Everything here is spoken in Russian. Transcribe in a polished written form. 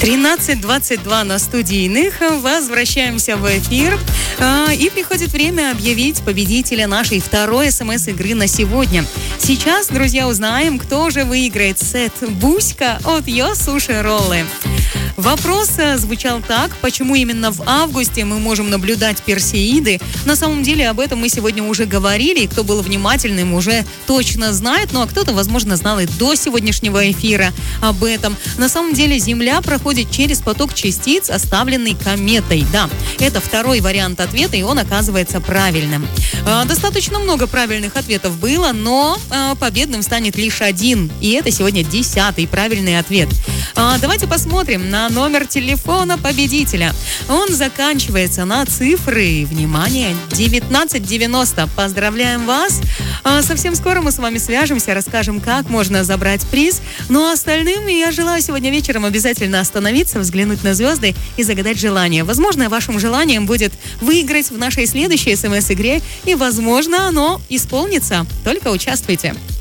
13:22 на студийных. Возвращаемся в эфир. И приходит время объявить победителя нашей второй СМС-игры на сегодня. Сейчас, друзья, узнаем, кто же выиграет сет «Буська» от Йо Суши Роллы. Вопрос звучал так: почему именно в августе мы можем наблюдать персеиды? На самом деле об этом мы сегодня уже говорили, и кто был внимательным, уже точно знает, ну а кто-то, возможно, знал и до сегодняшнего эфира об этом. На самом деле Земля проходит через поток частиц, оставленный кометой. Да, это второй вариант ответа, и он оказывается правильным. Достаточно много правильных ответов было, но победным станет лишь один, и это сегодня 10-й правильный ответ. Давайте посмотрим на номер телефона победителя. Он заканчивается на цифры, внимание, 1990. Поздравляем вас. Совсем скоро мы с вами свяжемся, расскажем, как можно забрать приз. Ну а остальным я желаю сегодня вечером обязательно остановиться, взглянуть на звезды и загадать желание. Возможно, вашим желанием будет выиграть в нашей следующей СМС-игре, и, возможно, оно исполнится. Только участвуйте.